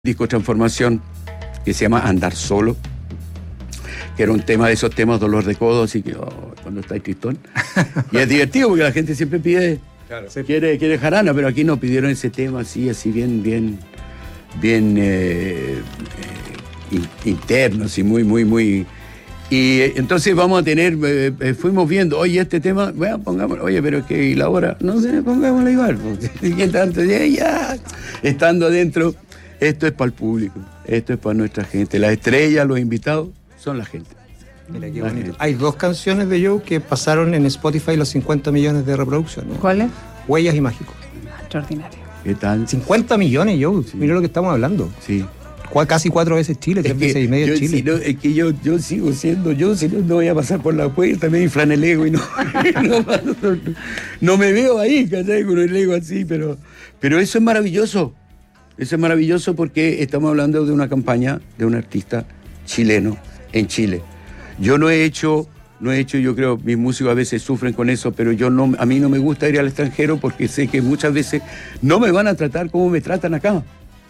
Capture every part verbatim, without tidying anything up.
disco Transformación que se llama Andar Solo, que era un tema de esos temas, dolor de codo, así que oh, cuando estáis tristón. Y es divertido porque la gente siempre pide, claro, quiere, quiere jarana, pero aquí no pidieron ese tema así, así bien, bien, bien eh, eh, interno, así muy, muy, muy. Y entonces vamos a tener, eh, eh, fuimos viendo, oye, este tema, bueno, pongámoslo, oye, pero es que y la hora, no sé, pongámoslo igual. Y tanto, ya, ya, estando adentro. Esto es para el público, esto es para nuestra gente. Las estrellas, los invitados, son la gente. Mira, qué bonito. Gente. Hay dos canciones de Joe que pasaron en Spotify los cincuenta millones de reproducciones. ¿Cuáles? Huellas y Mágico. Extraordinario. ¿Qué tal? cincuenta millones, Joe. Sí. Mira lo que estamos hablando. Sí. Casi cuatro veces Chile, tres veces y medio yo, Chile. Si no, es que yo, yo sigo siendo yo, si no, no voy a pasar por la puerta, me inflan el ego y no, no, no, no me veo ahí, ¿cachai? Con el ego así, pero, pero eso es maravilloso. Eso es maravilloso porque estamos hablando de una campaña de un artista chileno en Chile. Yo no he hecho, no he hecho, yo creo, mis músicos a veces sufren con eso, pero yo no, a mí no me gusta ir al extranjero porque sé que muchas veces no me van a tratar como me tratan acá.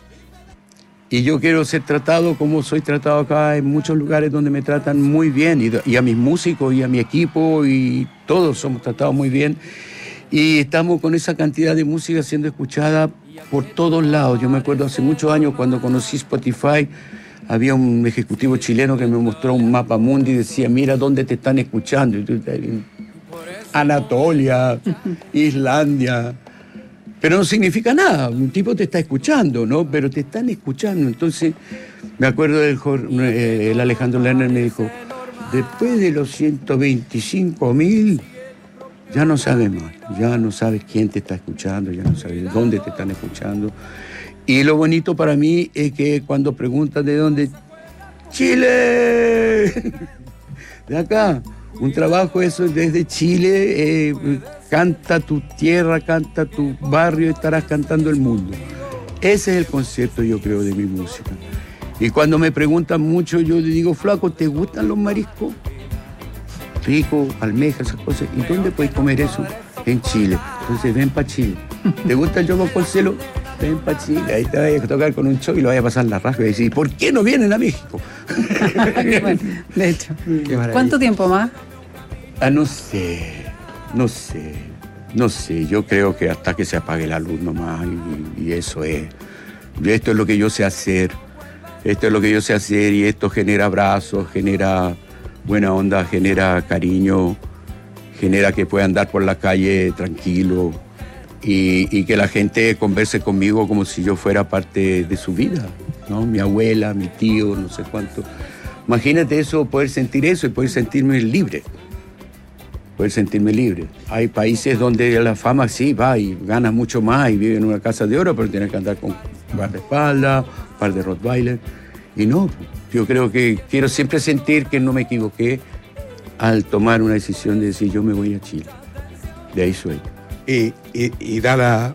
Y yo quiero ser tratado como soy tratado acá en muchos lugares donde me tratan muy bien. Y, y a mis músicos y a mi equipo y todos somos tratados muy bien. Y estamos con esa cantidad de música siendo escuchada por todos lados. Yo me acuerdo hace muchos años cuando conocí Spotify, había un ejecutivo chileno que me mostró un mapa mundi y decía, mira dónde te están escuchando. Y tú, Anatolia, Islandia. Pero no significa nada, un tipo te está escuchando, ¿no? Pero te están escuchando. Entonces, me acuerdo del el Alejandro Lerner me dijo, después de los ciento veinticinco mil, ya no sabes más, ya no sabes quién te está escuchando, ya no sabes dónde te están escuchando. Y lo bonito para mí es que cuando preguntan de dónde, ¡Chile! De acá, un trabajo eso desde Chile, eh, canta tu tierra, canta tu barrio, estarás cantando el mundo. Ese es el concepto, yo creo, de mi música. Y cuando me preguntan mucho, yo le digo, flaco, ¿te gustan los mariscos? Rico, almejas, esas cosas. ¿Y dónde puedes comer eso? En Chile. Entonces ven para Chile. ¿Te gusta el yogur con celo? Ven para Chile. Ahí te vas a tocar con un show y lo vas a pasar la raja y decir, ¿por qué no vienen a México? Bueno, de hecho. ¿Cuánto tiempo más? Ah, no sé, no sé, no sé. Yo creo que hasta que se apague la luz nomás y, y eso es. Esto es lo que yo sé hacer. Esto es lo que yo sé hacer y esto genera abrazos, genera buena onda, genera cariño, genera que pueda andar por la calle tranquilo y, y que la gente converse conmigo como si yo fuera parte de su vida, ¿no? Mi abuela, mi tío, no sé cuánto. Imagínate eso, poder sentir eso y poder sentirme libre. Poder sentirme libre. Hay países donde la fama sí va y ganas mucho más y vive en una casa de oro, pero tienes que andar con un guardaespaldas, un par de Rottweiler. Y no, yo creo que quiero siempre sentir que no me equivoqué al tomar una decisión de decir yo me voy a Chile. De ahí soy. Y, y, y da la,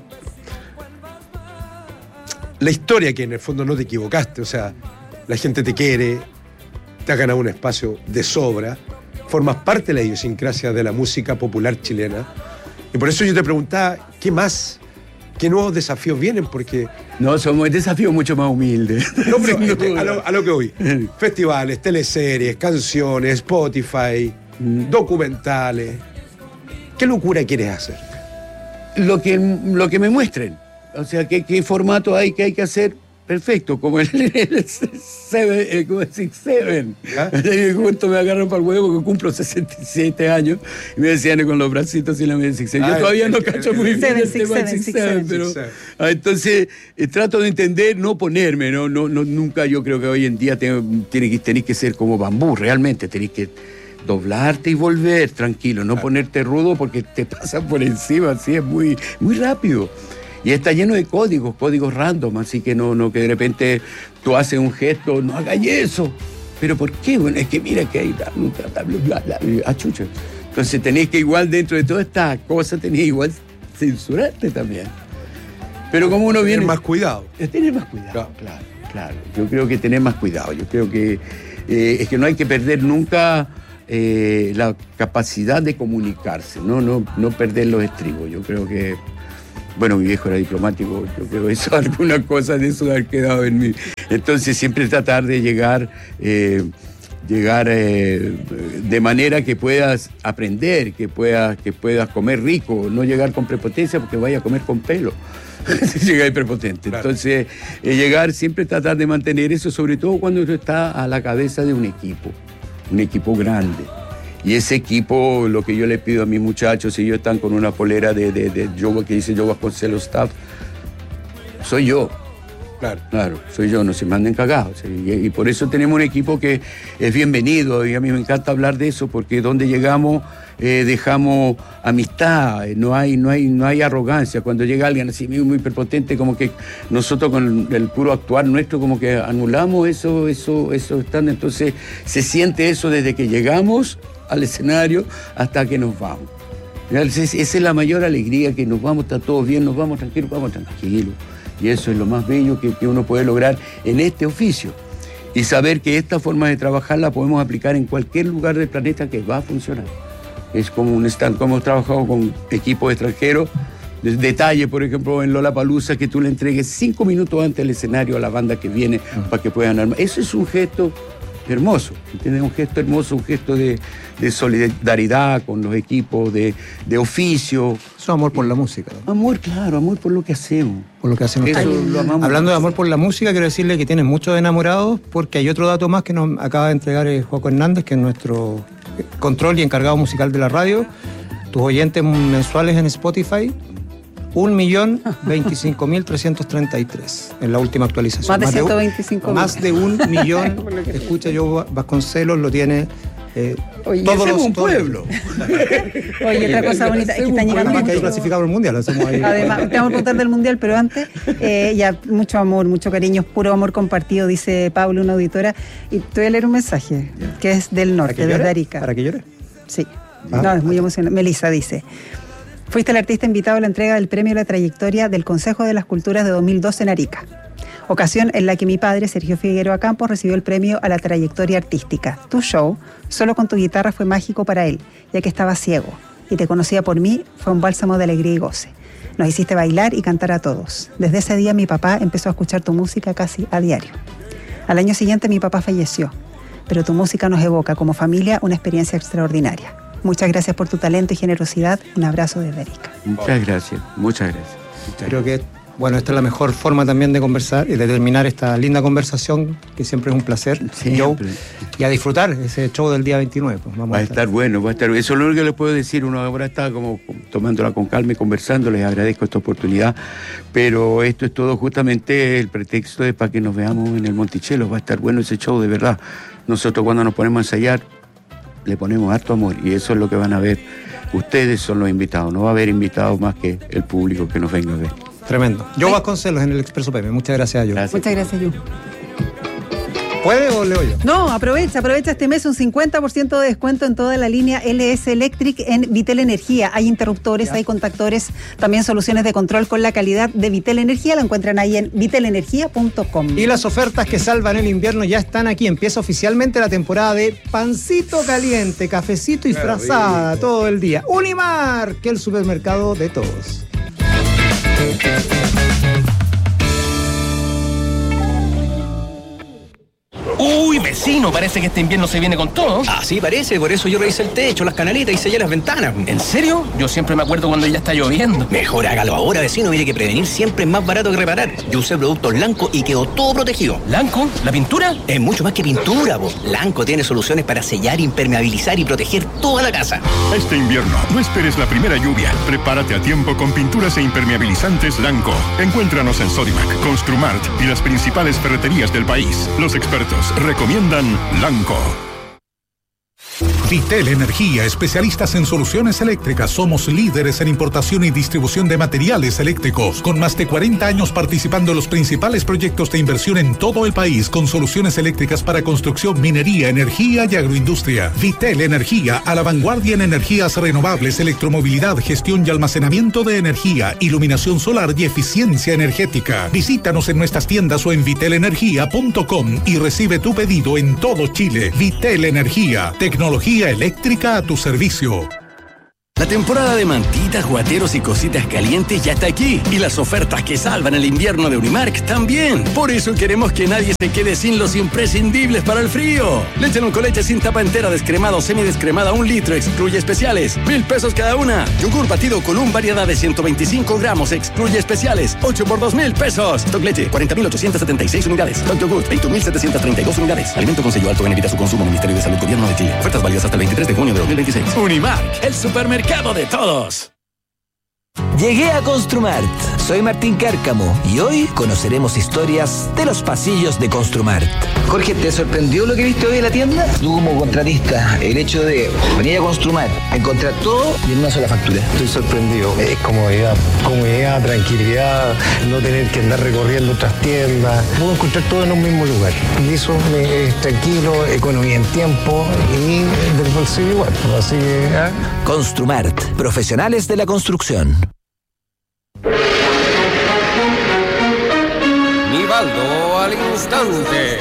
la historia que en el fondo no te equivocaste. O sea, la gente te quiere, te ha ganado un espacio de sobra, formas parte de la idiosincrasia de la música popular chilena. Y por eso yo te preguntaba, ¿qué más? ¿Qué nuevos desafíos vienen? Porque... No, somos desafíos mucho más humildes. No, pero este, a, lo, a lo que voy. Festivales, teleseries, canciones, Spotify, mm. documentales. ¿Qué locura quieres hacer? Lo que, lo que me muestren. O sea, ¿qué, qué formato hay que hay que hacer? Perfecto, como el, el Seven, el, como el Six Seven. ¿Ah? Justo me agarran para el huevo porque cumplo sesenta y siete años y me decían con los bracitos y la media Six Seven. Yo ah, todavía el, no el, cacho el, muy el, bien el, el tema del Six Seven, pero ah, entonces eh, trato de entender, no ponerme, no, no, no, nunca yo creo que hoy en día tengo, tiene que, tenéis que ser como bambú, realmente tenéis que doblarte y volver tranquilo, no ah. ponerte rudo porque te pasan por encima, así es muy, muy rápido. Y está lleno de códigos, códigos random, así que no, no que de repente tú haces un gesto, no hagas eso. ¿Pero por qué? Bueno, es que mira que hay... Achucha. Entonces tenés que igual dentro de toda esta cosa, tenés igual censurarte también. Pero como uno viene... Tener más cuidado. Tener más cuidado, claro, claro. claro. Yo creo que tener más cuidado. Yo creo que eh, es que no hay que perder nunca eh, la capacidad de comunicarse, no, no, no perder los estribos. Yo creo que... Bueno, mi viejo era diplomático, yo creo eso, algunas cosas de eso han quedado en mí. Entonces siempre tratar de llegar, eh, llegar eh, de manera que puedas aprender, que puedas, que puedas comer rico, no llegar con prepotencia porque vaya a comer con pelo. Llegar prepotente. Claro. Entonces, eh, llegar siempre tratar de mantener eso, sobre todo cuando uno está a la cabeza de un equipo, un equipo grande. Y ese equipo, lo que yo le pido a mis muchachos, si ellos están con una polera de, de, de yoga que dice Joe Vasconcelos Staff, soy yo. Claro. Claro, soy yo, no se manden cagados. Y, y por eso tenemos un equipo que es bienvenido, y a mí me encanta hablar de eso, porque donde llegamos eh, dejamos amistad, no hay, no, hay, no hay arrogancia. Cuando llega alguien así muy, muy prepotente, como que nosotros con el puro actuar nuestro, como que anulamos eso, eso, eso están. Entonces se siente eso desde que llegamos al escenario hasta que nos vamos. Esa es la mayor alegría, que nos vamos, está todo bien, nos vamos tranquilos, vamos tranquilos. Y eso es lo más bello que, que uno puede lograr en este oficio. Y saber que esta forma de trabajar la podemos aplicar en cualquier lugar del planeta, que va a funcionar. Es como un stand, como hemos trabajado con equipos extranjeros. Detalle, por ejemplo, en Lollapalooza, que tú le entregues cinco minutos antes del escenario a la banda que viene uh-huh. para que puedan armar. Eso es un gesto hermoso, ¿entiendes? Un gesto hermoso, un gesto de, de solidaridad con los equipos, de, de oficio. Eso es amor por la música, ¿no? Amor, claro, amor por lo que hacemos. Por lo que hacemos. Eso lo amamos. Hablando de amor por la música, quiero decirle que tienes muchos enamorados, porque hay otro dato más que nos acaba de entregar el Joaco Hernández, que es nuestro control y encargado musical de la radio. Tus oyentes mensuales en Spotify, un millón veinticinco mil trescientos treinta y tres en la última actualización. Más de ciento veinticinco mil. Más de un millón. Escucha, Joe Vasconcelos lo tiene. Eh, Oye, todos los, un todos. pueblo. Oye, otra cosa bonita es que están llegando. Además que hay clasificado el mundial. Hacemos ahí. Además, te vamos a contar del mundial, pero antes, eh, ya mucho amor, mucho cariño, puro amor compartido, dice Pablo, una auditora. Y te voy a leer un mensaje que es del norte, desde Arica. ¿Para que llore? Sí. Ah. No, es muy emocionante. Melissa dice: fuiste el artista invitado a la entrega del premio a la trayectoria del Consejo de las Culturas de dos mil doce en Arica. Ocasión en la que mi padre, Sergio Figueroa Campos, recibió el premio a la trayectoria artística. Tu show, solo con tu guitarra, fue mágico para él, ya que estaba ciego. Y te conocía por mí, fue un bálsamo de alegría y goce. Nos hiciste bailar y cantar a todos. Desde ese día mi papá empezó a escuchar tu música casi a diario. Al año siguiente mi papá falleció, pero tu música nos evoca como familia una experiencia extraordinaria. Muchas gracias por tu talento y generosidad. Un abrazo desde Arica. Muchas gracias, muchas gracias. Muchas Creo que, bueno, esta es la mejor forma también de conversar y de terminar esta linda conversación, que siempre es un placer, Joe, y a disfrutar ese show del día veintinueve. Pues vamos va a estar, estar bueno, va a estar. Eso es lo único que les puedo decir. Uno ahora está como tomándola con calma y conversando. Les agradezco esta oportunidad, pero esto es todo justamente el pretexto de para que nos veamos en el Monticello. Va a estar bueno ese show, de verdad. Nosotros cuando nos ponemos a ensayar le ponemos harto amor, y eso es lo que van a ver. Ustedes son los invitados, no va a haber invitados más que el público que nos venga a ver. Tremendo. Joe Vasconcelos en el Expreso P M. Muchas gracias, Joe. Gracias. Muchas gracias, Joe. ¿Puede o leo yo? No, aprovecha, aprovecha este mes un cincuenta por ciento de descuento en toda la línea L S Electric en Vitel Energía. Hay interruptores, ya. Hay contactores, también soluciones de control con la calidad de Vitel Energía. La encuentran ahí en vitel energía punto com. Y las ofertas que salvan el invierno ya están aquí. Empieza oficialmente la temporada de pancito caliente, cafecito y claro, frazada bien. Todo el día. Unimar, que el supermercado de todos. Uy, vecino, parece que este invierno se viene con todo. Ah, sí, parece, por eso yo revisé el techo, las canaletas y sellé las ventanas. ¿En serio? Yo siempre me acuerdo cuando ya está lloviendo. Mejor hágalo ahora, vecino, mire que prevenir siempre es más barato que reparar. Yo usé productos Lanco y quedó todo protegido. ¿Lanco? ¿La pintura? Es mucho más que pintura, po. Lanco tiene soluciones para sellar, impermeabilizar y proteger toda la casa. Este invierno, no esperes la primera lluvia. Prepárate a tiempo con pinturas e impermeabilizantes Lanco. Encuéntranos en Sodimac, Construmart y las principales ferreterías del país. Los expertos recomiendan Lanco. Vitel Energía, especialistas en soluciones eléctricas. Somos líderes en importación y distribución de materiales eléctricos, con más de cuarenta años participando en los principales proyectos de inversión en todo el país, con soluciones eléctricas para construcción, minería, energía y agroindustria. Vitel Energía, a la vanguardia en energías renovables, electromovilidad, gestión y almacenamiento de energía, iluminación solar y eficiencia energética. Visítanos en nuestras tiendas o en vitel energía punto com y recibe tu pedido en todo Chile. Vitel Energía, tecnología eléctrica a tu servicio. La temporada de mantitas, guateros y cositas calientes ya está aquí. Y las ofertas que salvan el invierno de Unimark también. Por eso queremos que nadie se quede sin los imprescindibles para el frío. Leche con leche sin tapa entera, descremada o semidescremada, un litro, excluye especiales. Mil pesos cada una. Yogur batido Column, variedad de ciento veinticinco gramos, excluye especiales. ocho por dos mil pesos. Stock leche, cuarenta mil ochocientas setenta y seis unidades. Stock yogur, veinte mil setecientas treinta y dos unidades. Alimento con sello alto en evita su consumo. Ministerio de Salud, Gobierno de Chile. Ofertas válidas hasta el veintitrés de junio de dos mil veintiséis. Unimark, el supermercado de todos. Llegué a Construmart. Soy Martín Cárcamo y hoy conoceremos historias de los pasillos de Construmart. Jorge, ¿te sorprendió lo que viste hoy en la tienda? Tú como contratista, el hecho de venir a Construmart, encontrar todo y en una sola factura. Estoy sorprendido. Es comodidad, comodidad, tranquilidad, no tener que andar recorriendo otras tiendas. Puedo encontrar todo en un mismo lugar. Y eso me, es tranquilo, economía en tiempo y del bolsillo igual. Así que... ¿eh? Construmart, profesionales de la construcción. Nivaldo al instante.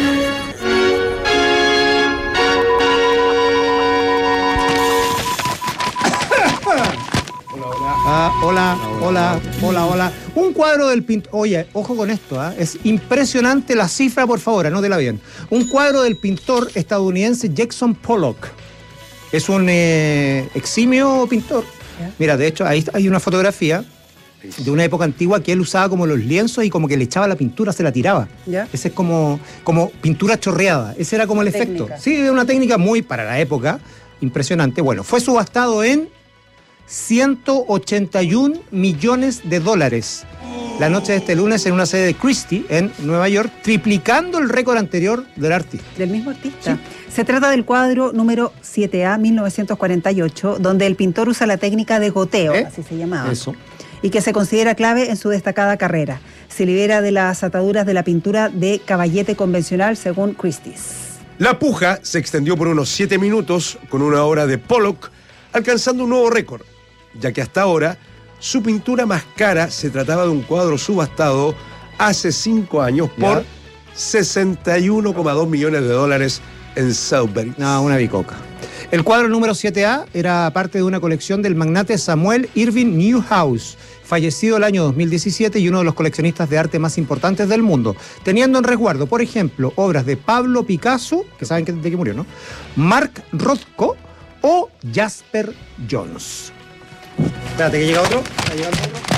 Ah, hola, hola, hola, hola. Un cuadro del pintor... Oye, ojo con esto, ¿eh? Es impresionante la cifra, por favor, anótela bien. Un cuadro del pintor estadounidense Jackson Pollock. Es un eh, eximio pintor. Mira, de hecho, ahí hay una fotografía de una época antigua que él usaba como los lienzos y como que le echaba la pintura, se la tiraba. ¿Ya? Ese es como, como pintura chorreada. Ese era como el Técnica. efecto. Sí, de una técnica muy para la época. Impresionante. Bueno, fue subastado en ciento ochenta y un millones de dólares la noche de este lunes en una sede de Christie en Nueva York, triplicando el récord anterior del artista. Del mismo artista. Sí. Se trata del cuadro número siete A, mil novecientos cuarenta y ocho, donde el pintor usa la técnica de goteo, ¿Eh? así se llamaba. Eso. Y que se considera clave en su destacada carrera. Se libera de las ataduras de la pintura de caballete convencional, según Christie's. La puja se extendió por unos siete minutos con una obra de Pollock, alcanzando un nuevo récord, ya que hasta ahora su pintura más cara se trataba de un cuadro subastado hace cinco años por ¿Ya? sesenta y uno coma dos millones de dólares en Sotheby's. No, una bicoca. El cuadro número siete A era parte de una colección del magnate Samuel Irving Newhouse, fallecido el año dos mil diecisiete y uno de los coleccionistas de arte más importantes del mundo, teniendo en resguardo, por ejemplo, obras de Pablo Picasso, que saben de qué murió, ¿no? Mark Rothko o Jasper Johns. Espérate, que llega otro. ¿Está llegando otro?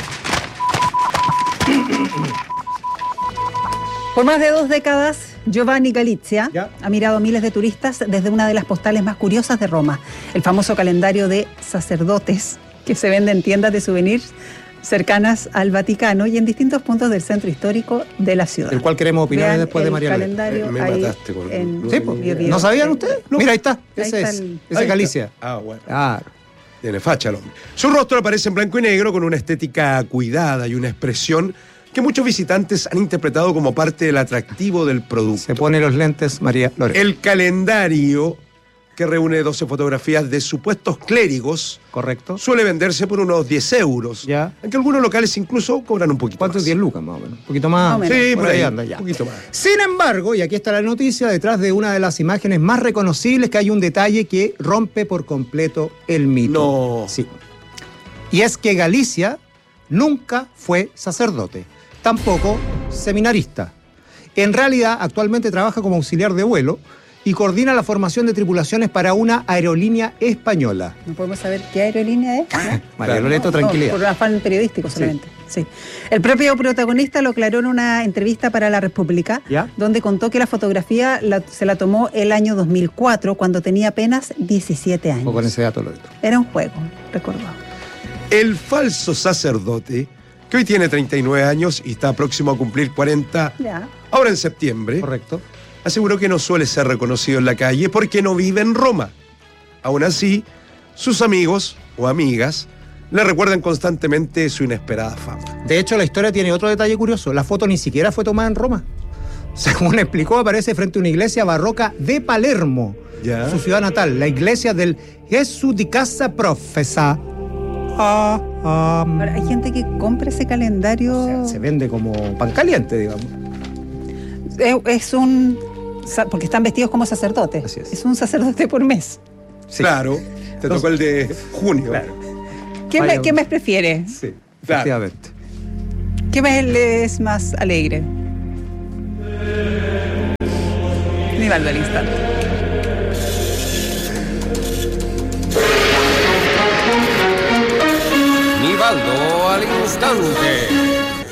Por más de dos décadas, Giovanni Galizia ¿Ya? ha mirado a miles de turistas desde una de las postales más curiosas de Roma, el famoso calendario de sacerdotes que se vende en tiendas de souvenirs cercanas al Vaticano y en distintos puntos del centro histórico de la ciudad. El cual queremos opinar Vean después de María el calendario Me, me ahí mataste con en Sí, pues, Bio Bio. ¿no sabían ustedes? No. Mira, ahí está. Ahí Ese está es. el- Ese es Galicia. Ah, bueno. Claro. Tiene facha el hombre. Su rostro aparece en blanco y negro con una estética cuidada y una expresión que muchos visitantes han interpretado como parte del atractivo del producto. Se pone los lentes María Lorena. El calendario, que reúne doce fotografías de supuestos clérigos, Correcto. suele venderse por unos diez euros. Ya. Aunque algunos locales incluso cobran un poquito ¿Cuántos? más. diez lucas más o menos. Un poquito más. Más o menos. Sí, por ahí, anda ya. un poquito más. Sin embargo, y aquí está la noticia, detrás de una de las imágenes más reconocibles que hay un detalle que rompe por completo el mito. No. Sí. Y es que Galicia nunca fue sacerdote, tampoco seminarista. En realidad, actualmente trabaja como auxiliar de vuelo y coordina la formación de tripulaciones para una aerolínea española. No podemos saber qué aerolínea es, ¿no? María Loreto, No, tranquilidad. por un afán periodístico solamente. Sí. El propio protagonista lo aclaró en una entrevista para La República, ¿Ya? donde contó que la fotografía la- se la tomó el año dos mil cuatro, cuando tenía apenas diecisiete años. O con ese dato, Loreto. Era un juego, recordó. El falso sacerdote, que hoy tiene treinta y nueve años y está próximo a cumplir cuarenta, Ya. ahora en septiembre, Correcto. aseguró que no suele ser reconocido en la calle porque no vive en Roma. Aún así, sus amigos o amigas le recuerdan constantemente su inesperada fama. De hecho, la historia tiene otro detalle curioso. La foto ni siquiera fue tomada en Roma. Según explicó, aparece frente a una iglesia barroca de Palermo, Ya. su ciudad natal, la iglesia del Gesù di Casa Profesa. Ah, ah, Ahora, hay gente que compra ese calendario. o sea, se vende como pan caliente, digamos. Es, es un. sa- Porque están vestidos como sacerdotes. Así es. Es un sacerdote por mes. Sí. Claro, te tocó el de junio. Claro. ¿Qué, me, ¿Qué mes prefiere? Sí, claro. Efectivamente. ¿Qué mes le es más alegre? Nivaldo al instante. Nivaldo al instante.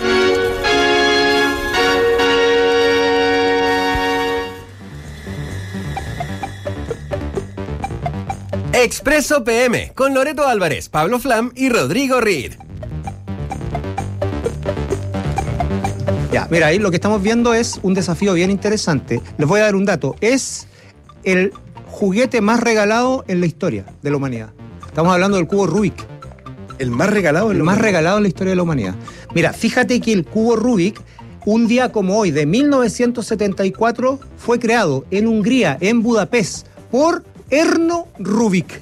Expreso P M con Loreto Álvarez, Pablo Flam y Rodrigo Reed. Ya, mira, ahí lo que estamos viendo es un desafío bien interesante. Les voy a dar un dato. Es el juguete más regalado en la historia de la humanidad. Estamos hablando del cubo Rubik. El más regalado en El la más humanidad. regalado en la historia de la humanidad. Mira, fíjate que el cubo Rubik, un día como hoy, de mil novecientos setenta y cuatro, fue creado en Hungría, en Budapest, por Erno Rubik.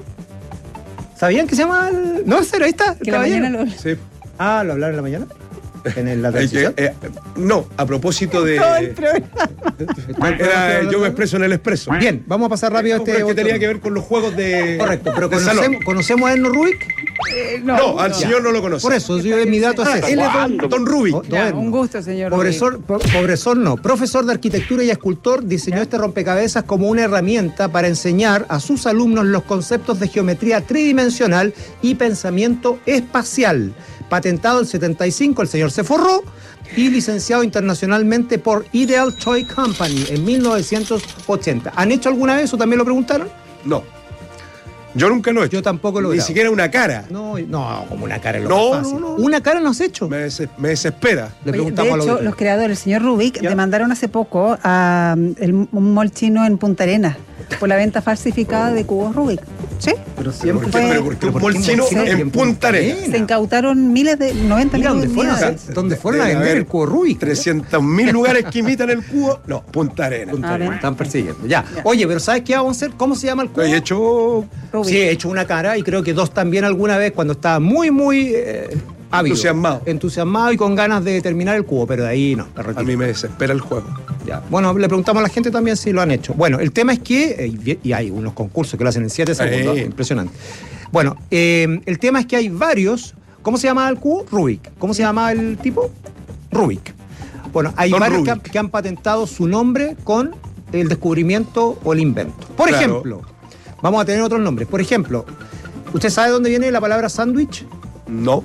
¿Sabían que se llama el...? No, en serio, ahí está. Que la mañana lo... Sí. Ah, ¿lo hablaron en la mañana? ¿En la Eh, transición? eh, eh, no, a propósito de... Todo el programa. Era, yo me expreso en el expreso. Bien, vamos a pasar rápido No, este... pero es que otro- tenía que ver con los juegos de... Correcto, pero de conocemos, salón. ¿conocemos a Erno Rubik? Eh, No, al señor no lo conoce. Por eso, yo, mi dato Ah, es ese. él es don, don Rubik. Oh, don Ya, Erno. un gusto, señor. Profesor, po- profesor no, profesor de arquitectura y escultor, diseñó este rompecabezas como una herramienta para enseñar a sus alumnos los conceptos de geometría tridimensional y pensamiento espacial. Patentado en setenta y cinco, el señor se forró, y licenciado internacionalmente por Ideal Toy Company en mil novecientos ochenta. ¿Han hecho alguna vez o también lo preguntaron? No. Yo nunca lo he hecho. Yo tampoco lo he Ni hecho. siquiera una cara. No, no, como una cara es lo No, más fácil. no, no. ¿Una cara no has hecho? Me, des- me desespera. Le Oye, preguntamos de a hecho, los los creadores, el señor Rubik, ¿Ya? demandaron hace poco a um, el, un mall chino en Punta Arenas por la venta falsificada de cubos Rubik. ¿Sí? Pero ¿Por siempre qué? fue- Pero ¿por qué un ¿Pero por mall qué un chino mall chino en en Punta Punta Arenas? Arenas? Se incautaron miles de, noventa Mira, ¿dónde fueron, a, unidades. ¿dónde fueron a Debe vender haber el cubo Rubik? trescientos mil lugares que imitan el cubo. No, Punta Arenas. A ver. Están persiguiendo. Ya. Oye, pero ¿sabes qué vamos a hacer? ¿Cómo se llama el cubo? He hecho Rubik. Sí, he hecho una cara y creo que dos también alguna vez cuando estaba muy, muy eh, ávido. Entusiasmado. Entusiasmado y con ganas de terminar el cubo, pero de ahí no, me a retiro. mí me desespera el juego. Ya. Bueno, le preguntamos a la gente también si lo han hecho. Bueno, el tema es que, eh, y hay unos concursos que lo hacen en siete segundos, Eh. impresionante. Bueno, eh, el tema es que hay varios. ¿Cómo se llama el cubo? Rubik. ¿Cómo se llama el tipo? Rubik. Bueno, hay Don varios que han, Rubik. que han patentado su nombre con el descubrimiento o el invento. Por Claro. ejemplo, vamos a tener otros nombres. Por ejemplo, ¿usted sabe dónde viene la palabra sándwich? No.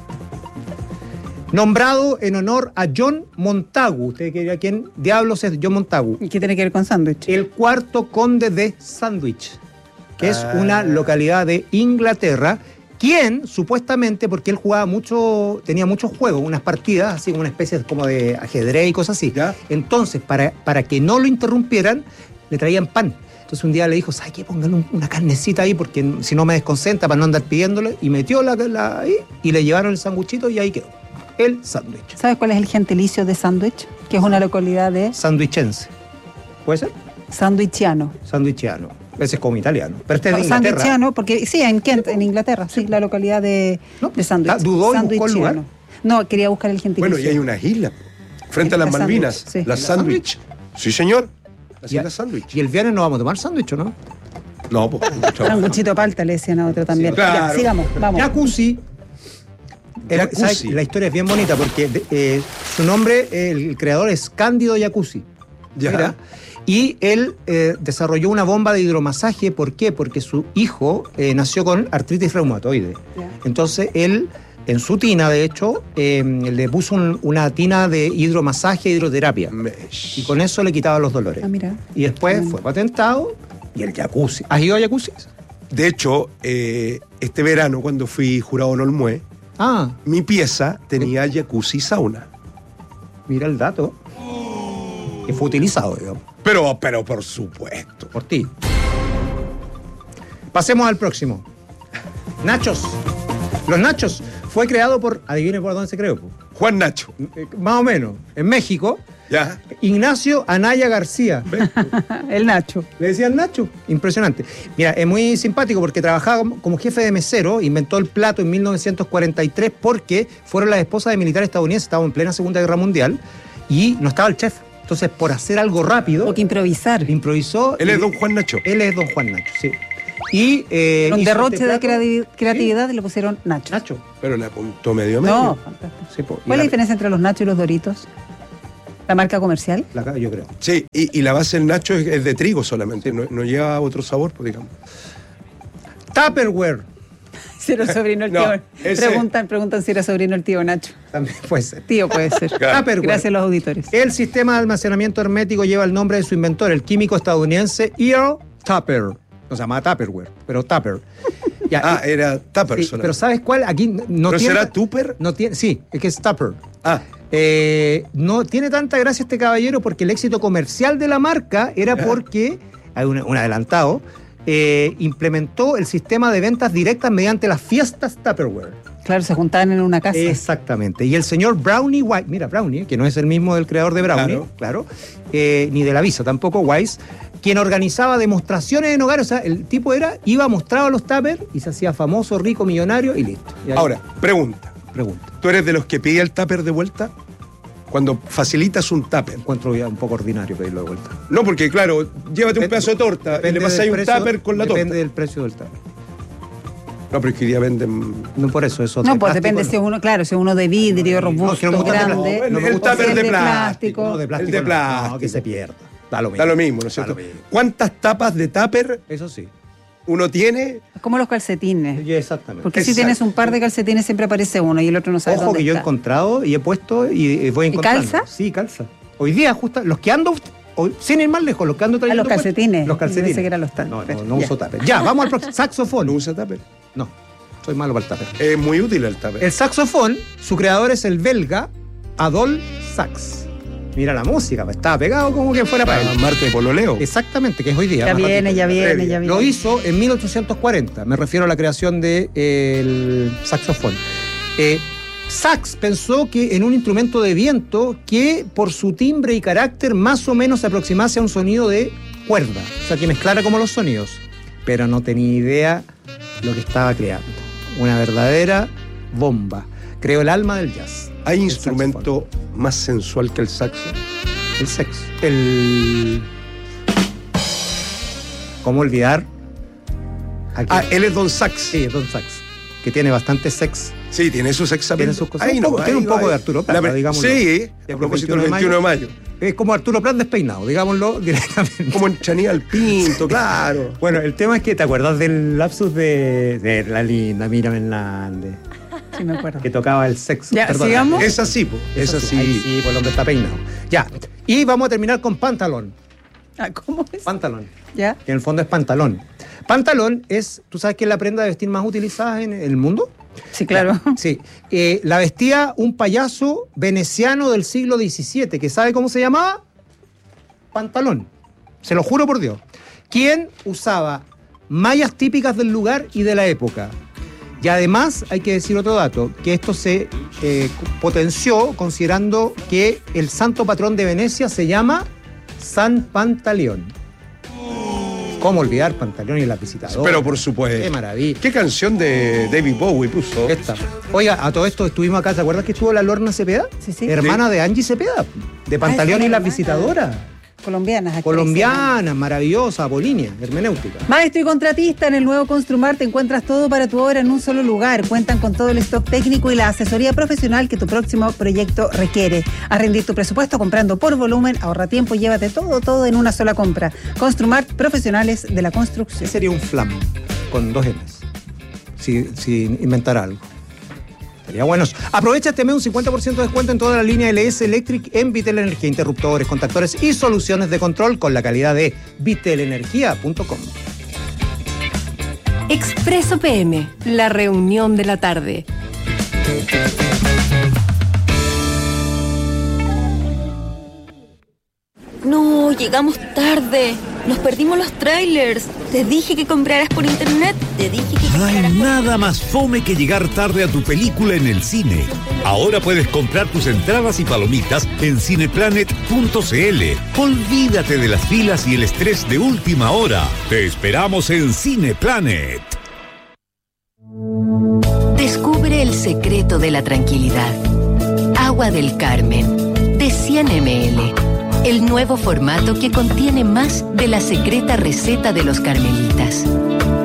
Nombrado en honor a John Montagu. ¿Usted diría quién diablos es John Montagu? ¿Y qué tiene que ver con sándwich? El cuarto conde de Sandwich, que es Ah. una localidad de Inglaterra, quien supuestamente, porque él jugaba mucho, tenía muchos juegos, unas partidas, así como una especie como de ajedrez y cosas así. ¿Ya? Entonces, para, para que no lo interrumpieran, le traían pan. Entonces un día le dijo, ¿sabes qué? Póngale un- una carnecita ahí porque si no me desconcentra para no andar pidiéndole. Y metió la, la ahí y le llevaron el sanguchito y ahí quedó. El sándwich. ¿Sabes cuál es el gentilicio de sándwich? Que es una localidad de Sandwichense. ¿Puede ser? sandwichiano. Sandwichiano. Ese es como italiano. Pero este es de No, Inglaterra. sandwichiano, porque sí, en Kent, en Inglaterra, sí, la localidad de, No, de sándwich. ah, dudó y buscó el Sandwichiano. lugar. No, quería buscar el gentilicio. Bueno, y hay unas islas frente a las Las Malvinas. sándwich, sí. Las sándwich. Sí, señor. Las Y a- islas sándwich. Y el viernes no vamos a tomar sándwich, ¿o no? No, pues. Sanguchito palta le decían a otro también. Sí, claro. Ya, sigamos, vamos. Jacuzzi. Era- Jacuzzi. ¿sabes? La historia es bien bonita porque de- eh, su nombre, eh, el creador es Cándido Jacuzzi. Ya. Mira. Y él eh, desarrolló una bomba de hidromasaje. ¿Por qué? Porque su hijo eh, nació con artritis reumatoide. Ya. Entonces él, en su tina, de hecho, eh, le puso un- una tina de hidromasaje e hidroterapia. Mesh. Y con eso le quitaba los dolores. Ah, mira. Y después Mm. fue patentado y el jacuzzi. ¿Has ido a jacuzzi? De hecho, eh, este verano, cuando fui jurado en Olmué, Ah, mi pieza tenía jacuzzi y sauna. mira el dato. Que fue utilizado, digamos, Pero, pero por supuesto. por ti. Pasemos al próximo. Nachos. Los nachos fue creado por, adivine por dónde se creó, po. Juan Nacho. Eh, más o menos, en México, Ya. Ignacio Anaya García. El Nacho. Le decían Nacho. Impresionante. Mira, es muy simpático porque trabajaba como- como jefe de mesero, inventó el plato en mil novecientos cuarenta y tres porque fueron las esposas de militares estadounidenses, estaban en plena Segunda Guerra Mundial y no estaba el chef. Entonces, por hacer algo rápido, O que improvisar. improvisó. Él es y- don Juan Nacho. Él es don Juan Nacho, sí. Y, eh, un hizo derroche este de plato. creati- creatividad y le pusieron nachos. Nacho. Pero le apuntó medio medio. No, fantástico. Sí, po, y ¿Cuál es la la- diferencia entre los nachos y los Doritos? ¿La marca comercial? la- yo creo. Sí, y, y la base del nacho es, es de trigo solamente, no, no lleva otro sabor, pues digamos. Tupperware. Si era sobrino el No, tío. ese- Preguntan, preguntan si era sobrino el tío Nacho. También puede ser. Tío puede ser. Tupperware. Gracias a los auditores. El sistema de almacenamiento hermético lleva el nombre de su inventor, el químico estadounidense Earl Tupper. No se llama Tupperware, pero Tupper. Ya, Ah, y- era Tupper sí, solamente. pero ¿sabes cuál? Aquí no ¿Pero tiene. será Tupper? No tiene, sí, es que es Tupper. Ah, Eh, no tiene tanta gracia este caballero porque el éxito comercial de la marca era porque, hay un, un adelantado, eh, implementó el sistema de ventas directas mediante las fiestas Tupperware. Claro, se juntaban en una casa. Exactamente. Y el señor Brownie Wise, mira, Brownie, que no es el mismo del creador de Brownie, claro, Claro. eh, ni de la Visa, tampoco Wise, quien organizaba demostraciones en hogares. O sea, el tipo era, iba, mostraba los tuppers y se hacía famoso, rico, millonario y listo. Y ahí- ahora, pregunta. pregunta. ¿Tú eres de los que pide el tupper de vuelta? Cuando facilitas un tupper. Encuentro ya un poco ordinario pedirlo de vuelta. No, porque claro, llévate un pedazo de torta y Depende le pasáis del un precio- tupper con la Depende torta. del precio del tupper. No, pero es que hoy día venden... No por eso, eso. No, pues depende si es uno, claro, si es uno de vidrio, robusto, si no me gusta el de grande. plástico, no me el gusta tupper el de de plástico. No, de plástico. El de no, plástico. no, que se pierda. Da lo mismo. Da lo mismo, ¿no es cierto? Da lo mismo. ¿Cuántas tapas de tupper Eso sí. uno tiene? Es como los calcetines. Sí, exactamente. Porque si Exacto. tienes un par de calcetines siempre aparece uno y el otro no sabe Ojo dónde que yo he está. encontrado y he puesto y eh, voy ¿Y encontrando. calza? Sí, calza. Hoy día, justo, los que ando, hoy, sin ir más lejos, los que ando Ah, trayendo. los calcetines. Los calcetines. Pensé que eran los tuppers. No, no, no Ya. uso tupper. Ya, vamos al próximo. Saxofón. ¿No usa tupper? No, soy malo para el tupper. Es muy útil el tupper. El saxofón, su creador es el belga Adolphe Sax. Mira la música, pues, estaba pegado como que fuera para Para él. Marte de pololeo. Exactamente, que es hoy día. Ya más viene, ratito. ya viene, previa. ya viene. Lo hizo en mil ochocientos cuarenta, me refiero a la creación del saxofón. Eh, Sax pensó que en un instrumento de viento que por su timbre y carácter más o menos se aproximase a un sonido de cuerda, o sea que mezclara como los sonidos, pero no tenía idea lo que estaba creando. Una verdadera bomba. Creó el alma del jazz. ¿Hay El instrumento más sensual que el saxo? El sexo. El... ¿Cómo olvidar? a Ah, quien- él es Don Sax. Sí, es Don Sax, que tiene bastante sex. Sí, tiene sus sex Tiene appeal. sus cosas. Ahí Un no, poco- tiene ahí un poco va. de Arturo Prat, La- digámoslo. Sí, De a propósito del veintiuno de mayo. Es como Arturo Prat despeinado, digámoslo directamente. Como en Chaníbal Pinto, claro. Bueno, el tema es que te acuerdas del lapsus de, de la linda Miriam Hernández, Sí, me acuerdo. que tocaba el sexo. Ya, Perdona. sigamos. Es así, po. Es así. Ahí sí, pues el hombre está peinado. Ya. Y vamos a terminar con pantalón. Ah, ¿cómo es? Pantalón. ¿Ya? Que en el fondo es pantalón. Pantalón es, ¿tú sabes qué es la prenda de vestir más utilizada en el mundo? Sí, claro. Sí. Eh, la vestía un payaso veneciano del siglo diecisiete, que ¿sabe cómo se llamaba? Pantalón. Se lo juro por Dios. Quien usaba mallas típicas del lugar y de la época. Y además, hay que decir otro dato, que esto se eh, potenció considerando que el santo patrón de Venecia se llama San Pantaleón. ¿Cómo olvidar Pantaleón y la visitadora? Pero por supuesto. Qué maravilla. ¿Qué canción de David Bowie puso? Esta. Oiga, a todo esto estuvimos acá, ¿te acuerdas que estuvo la Lorna Cepeda? Sí, sí. Hermana de Angie Cepeda, de Pantaleón Ah, y sí, las hermana. visitadoras. Colombianas. actrices. Colombiana, maravillosa, Apolínea, hermenéutica. Maestro y contratista, en el nuevo Construmar te encuentras todo para tu obra en un solo lugar. Cuentan con todo el stock técnico y la asesoría profesional que tu próximo proyecto requiere. A rendir tu presupuesto comprando por volumen, ahorra tiempo y llévate todo, todo en una sola compra. Construmar, profesionales de la ¿Qué construcción. sería un flam con dos M's? Si, si inventara algo. Sería bueno. Aprovecha este mes un cincuenta por ciento de descuento en toda la línea L S Electric en Vitel Energía, interruptores, contactores y soluciones de control con la calidad de vitelenergia punto com. Expreso P M, la reunión de la tarde. No, llegamos tarde. Nos perdimos los trailers. Te dije que compraras por internet. Te dije que No hay compraras por... nada más fome que llegar tarde a tu película en el cine. Ahora puedes comprar tus entradas y palomitas en cineplanet punto c l. Olvídate de las filas y el estrés de última hora. Te esperamos en Cineplanet. Descubre el secreto de la tranquilidad. Agua del Carmen, de cien mililitros. El nuevo formato que contiene más de la secreta receta de los carmelitas.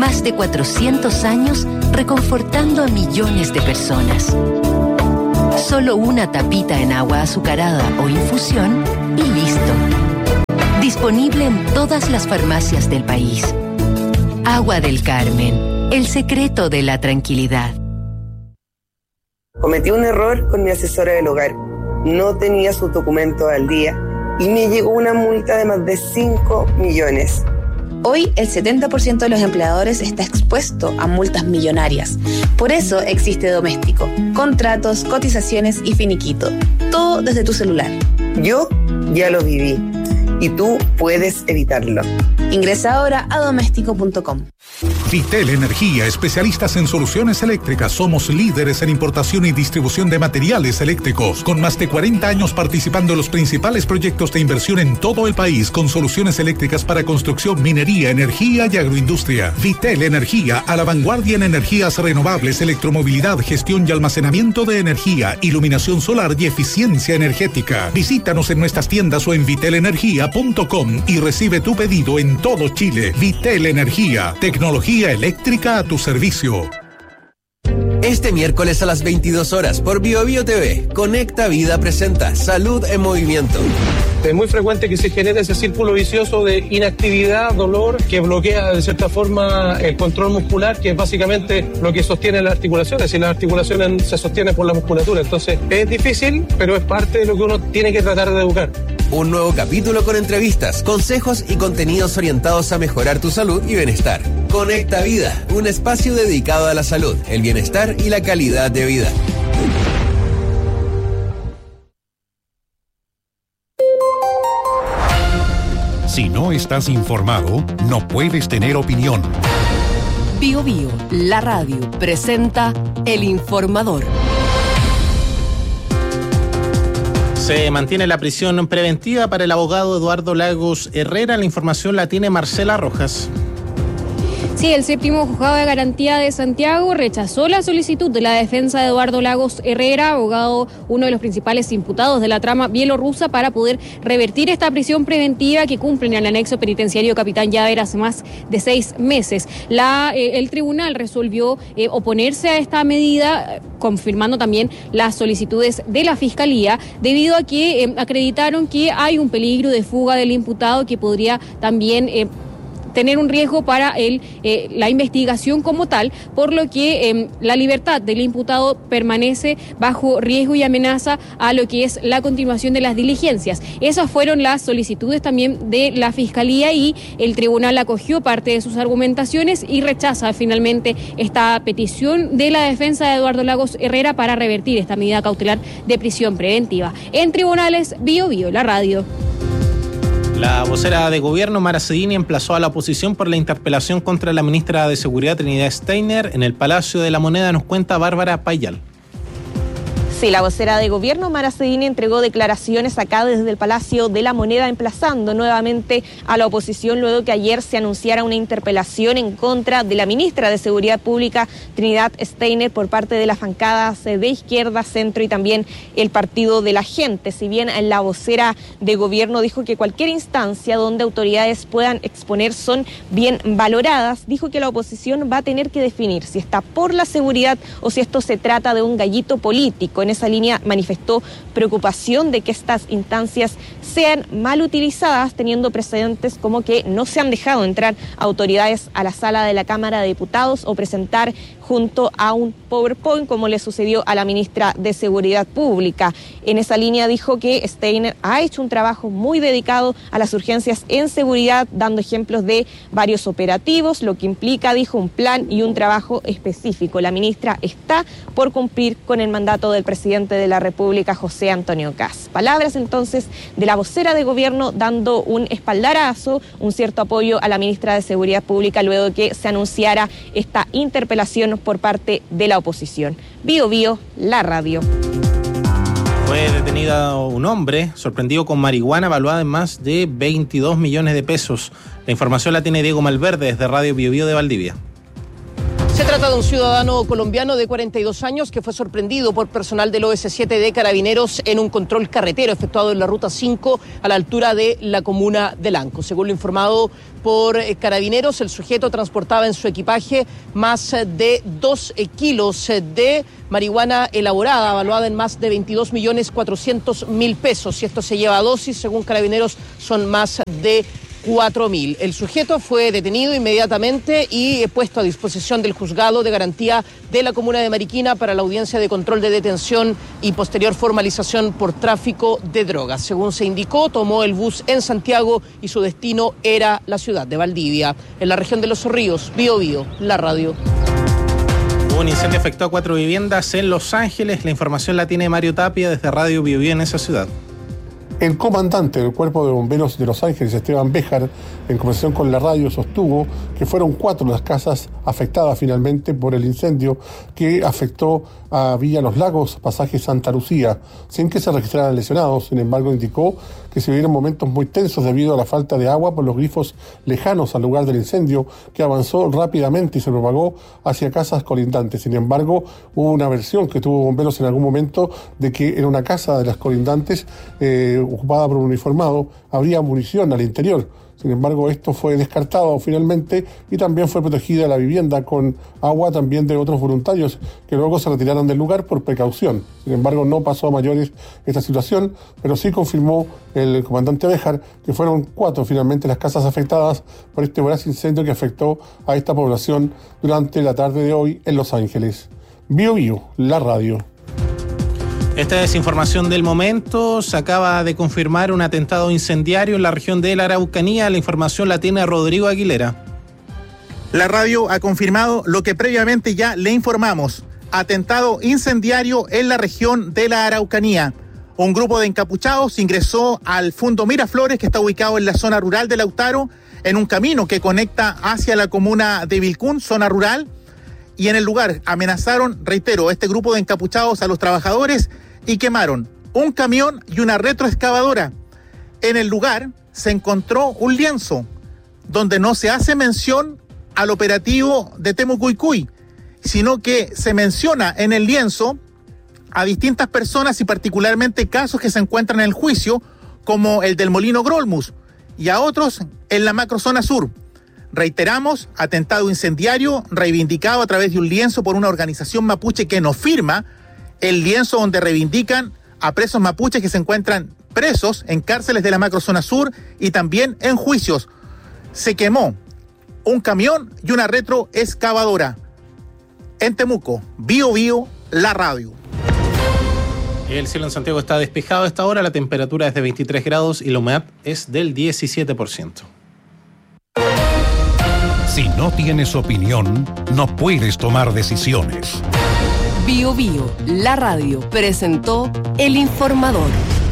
Más de cuatrocientos años reconfortando a millones de personas. Solo una tapita en agua azucarada o infusión y listo. Disponible en todas las farmacias del país. Agua del Carmen, el secreto de la tranquilidad. Cometí un error con mi asesora del hogar. No tenía sus documentos al día y me llegó una multa de más de cinco millones. Hoy el setenta por ciento de los empleadores está expuesto a multas millonarias. Por eso existe Doméstico. Contratos, cotizaciones y finiquito. Todo desde tu celular. Yo ya lo viví y tú puedes evitarlo. Ingresa ahora a doméstico punto com. Vitel Energía, especialistas en soluciones eléctricas. Somos líderes en importación y distribución de materiales eléctricos, con más de cuarenta años participando en los principales proyectos de inversión en todo el país, con soluciones eléctricas para construcción, minería, energía y agroindustria. Vitel Energía, a la vanguardia en energías renovables, electromovilidad, gestión y almacenamiento de energía, iluminación solar y eficiencia energética. Visítanos en nuestras tiendas o en vitel energía punto com y recibe tu pedido en todo Chile. Vitel Energía, tecnología eléctrica a tu servicio. Este miércoles a las veintidós horas por BioBio T V, Conecta Vida presenta Salud en Movimiento. Es muy frecuente que se genere ese círculo vicioso de inactividad, dolor, que bloquea de cierta forma el control muscular, que es básicamente lo que sostiene las articulaciones, y las articulaciones se sostienen por la musculatura. Entonces es difícil, pero es parte de lo que uno tiene que tratar de educar. Un nuevo capítulo con entrevistas, consejos y contenidos orientados a mejorar tu salud y bienestar. Conecta Vida, un espacio dedicado a la salud, el bienestar y la calidad de vida. Si no estás informado, no puedes tener opinión. Bio Bio, la radio, presenta El Informador. Se mantiene la prisión preventiva para el abogado Eduardo Lagos Herrera. La información la tiene Marcela Rojas. Sí, el séptimo juzgado de garantía de Santiago rechazó la solicitud de la defensa de Eduardo Lagos Herrera, abogado, uno de los principales imputados de la trama bielorrusa, para poder revertir esta prisión preventiva que cumplen en el anexo penitenciario Capitán Llaver hace más de seis meses. La, eh, el tribunal resolvió eh, oponerse a esta medida, confirmando también las solicitudes de la Fiscalía, debido a que eh, acreditaron que hay un peligro de fuga del imputado que podría también Eh, tener un riesgo para el, eh, la investigación como tal, por lo que eh, la libertad del imputado permanece bajo riesgo y amenaza a lo que es la continuación de las diligencias. Esas fueron las solicitudes también de la Fiscalía y el tribunal acogió parte de sus argumentaciones y rechaza finalmente esta petición de la defensa de Eduardo Lagos Herrera para revertir esta medida cautelar de prisión preventiva. En tribunales, Bio Bio, la radio. La vocera de gobierno, Mara Cedini, emplazó a la oposición por la interpelación contra la ministra de Seguridad, Trinidad Steiner, en el Palacio de la Moneda, nos cuenta Bárbara Payal. Sí, la vocera de gobierno, Mara Cedini, entregó declaraciones acá desde el Palacio de la Moneda, emplazando nuevamente a la oposición luego que ayer se anunciara una interpelación en contra de la ministra de Seguridad Pública, Trinidad Steiner, por parte de las bancadas de izquierda, centro y también el Partido de la Gente. Si bien la vocera de gobierno dijo que cualquier instancia donde autoridades puedan exponer son bien valoradas, dijo que la oposición va a tener que definir si está por la seguridad o si esto se trata de un gallito político. En esa línea manifestó preocupación de que estas instancias sean mal utilizadas, teniendo precedentes como que no se han dejado entrar autoridades a la sala de la Cámara de Diputados o presentar junto a un PowerPoint, como le sucedió a la ministra de Seguridad Pública. En esa línea dijo que Steiner ha hecho un trabajo muy dedicado a las urgencias en seguridad, dando ejemplos de varios operativos, lo que implica, dijo, un plan y un trabajo específico. La ministra está por cumplir con el mandato del presidente de la República, José Antonio Kast. Palabras entonces de la vocera de gobierno dando un espaldarazo, un cierto apoyo a la ministra de Seguridad Pública luego de que se anunciara esta interpelación por parte de la oposición. Bio Bio, la radio. Fue detenido un hombre sorprendido con marihuana valuada en más de veintidós millones de pesos. La información la tiene Diego Malverde desde Radio Bio Bio de Valdivia. Se trata de un ciudadano colombiano de cuarenta y dos años que fue sorprendido por personal del O S siete de Carabineros en un control carretero efectuado en la Ruta cinco a la altura de la comuna de Lanco. Según lo informado por Carabineros, el sujeto transportaba en su equipaje más de dos kilos de marihuana elaborada, valuada en más de veintidós millones cuatrocientos mil pesos. Si esto se lleva a dosis, según Carabineros, son más de cuatro mil. El sujeto fue detenido inmediatamente y puesto a disposición del juzgado de garantía de la comuna de Mariquina para la audiencia de control de detención y posterior formalización por tráfico de drogas. Según se indicó, tomó el bus en Santiago y su destino era la ciudad de Valdivia. En la región de Los Ríos, Bío Bío, la radio. Un incendio afectó a cuatro viviendas en Los Ángeles. La información la tiene Mario Tapia desde Radio Bío Bío en esa ciudad. El comandante del Cuerpo de Bomberos de Los Ángeles, Esteban Béjar, en conversación con la radio, sostuvo que fueron cuatro las casas afectadas finalmente por el incendio que afectó a Villa Los Lagos, pasaje Santa Lucía, sin que se registraran lesionados. Sin embargo, indicó que se vivieron momentos muy tensos debido a la falta de agua por los grifos lejanos al lugar del incendio, que avanzó rápidamente y se propagó hacia casas colindantes. Sin embargo, hubo una versión que tuvo bomberos en algún momento de que en una casa de las colindantes eh, ocupada por un uniformado habría munición al interior. Sin embargo, esto fue descartado finalmente y también fue protegida la vivienda con agua también de otros voluntarios que luego se retiraron del lugar por precaución. Sin embargo, no pasó a mayores esta situación, pero sí confirmó el comandante Béjar que fueron cuatro finalmente las casas afectadas por este voraz incendio que afectó a esta población durante la tarde de hoy en Los Ángeles. Bío Bío, la radio. Esta es información del momento. Se acaba de confirmar un atentado incendiario en la región de la Araucanía. La información la tiene Rodrigo Aguilera. La radio ha confirmado lo que previamente ya le informamos. Atentado incendiario en la región de la Araucanía. Un grupo de encapuchados ingresó al Fundo Miraflores, que está ubicado en la zona rural de Lautaro, en un camino que conecta hacia la comuna de Vilcún, zona rural. Y en el lugar amenazaron, reitero, este grupo de encapuchados a los trabajadores y quemaron un camión y una retroexcavadora. En el lugar se encontró un lienzo donde no se hace mención al operativo de Temucuicui, sino que se menciona en el lienzo a distintas personas y particularmente casos que se encuentran en el juicio, como el del Molino Grolmus, y a otros en la macrozona sur. Reiteramos, atentado incendiario reivindicado a través de un lienzo por una organización mapuche que nos firma el lienzo donde reivindican a presos mapuches que se encuentran presos en cárceles de la macrozona sur y también en juicios. Se quemó un camión y una retroexcavadora. En Temuco, Bío Bío, la radio. El cielo en Santiago está despejado a esta hora, la temperatura es de veintitrés grados y la humedad es del diecisiete por ciento. Si no tienes opinión, no puedes tomar decisiones. Bío Bío, la radio, presentó El Informador.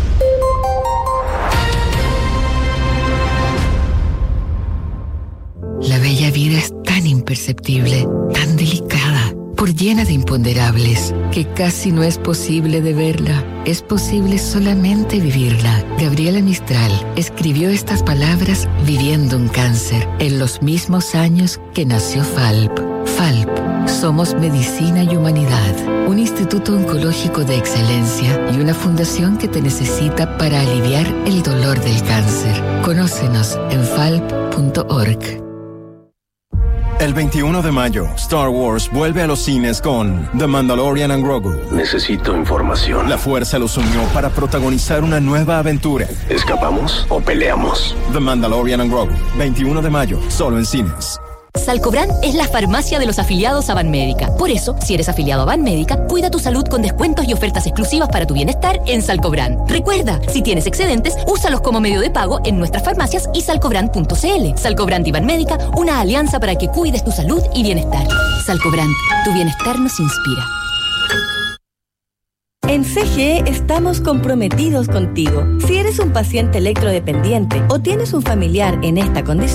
La bella vida es tan imperceptible, tan delicada, por llena de imponderables, que casi no es posible de verla. Es posible solamente vivirla. Gabriela Mistral escribió estas palabras viviendo un cáncer, en los mismos años que nació Falp. Falp, somos medicina y humanidad, un instituto oncológico de excelencia y una fundación que te necesita para aliviar el dolor del cáncer. Conócenos en falp punto org. El veintiuno de mayo, Star Wars vuelve a los cines con The Mandalorian and Grogu. Necesito información. La fuerza los unió para protagonizar una nueva aventura. ¿Escapamos o peleamos? The Mandalorian and Grogu, veintiuno de mayo, solo en cines. Salcobran es la farmacia de los afiliados a Banmédica. Por eso, si eres afiliado a Banmédica, cuida tu salud con descuentos y ofertas exclusivas para tu bienestar en Salcobran. Recuerda, si tienes excedentes, úsalos como medio de pago en nuestras farmacias y salcobran punto cl. Salcobran y Banmédica, una alianza para que cuides tu salud y bienestar. Salcobran, tu bienestar nos inspira. En C G E estamos comprometidos contigo. Si eres un paciente electrodependiente o tienes un familiar en esta condición,